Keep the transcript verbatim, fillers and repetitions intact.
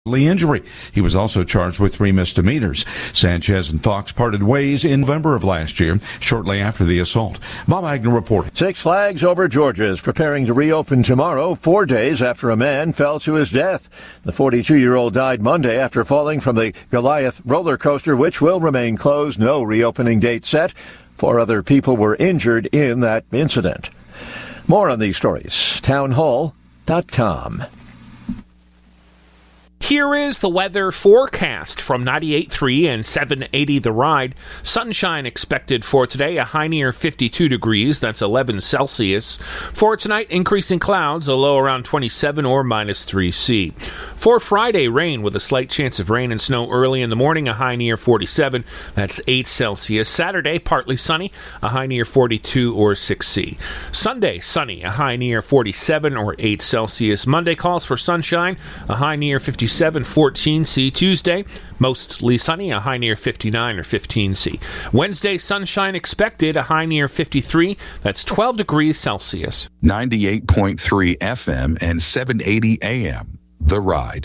injury. He was also charged with three misdemeanors. Sanchez and Fox parted ways in November of last year, shortly after the assault. Bob Agnew reporting. Six Flags Over Georgia is preparing to reopen tomorrow, four days after a man fell to his death. The forty-two-year-old died Monday after falling from the Goliath roller coaster, which will remain closed. No reopening date set. Four other people were injured in that incident. More on these stories. townhall dot com. Here is the weather forecast from ninety-eight point three and seven eighty The Ride. Sunshine expected for today, a high near fifty-two degrees, that's eleven Celsius. For tonight, increasing clouds, a low around twenty-seven or minus three C. For Friday, rain with a slight chance of rain and snow early in the morning, a high near forty-seven, that's eight Celsius. Saturday, partly sunny, a high near forty-two or six C. Sunday, sunny, a high near forty-seven or eight Celsius. Monday calls for sunshine, a high near fifty-seven, fourteen C. Tuesday, mostly sunny, a high near fifty-nine or fifteen C. Wednesday, sunshine expected, a high near fifty-three, that's twelve degrees Celsius. ninety-eight point three F M and seven eighty A M. The Ride.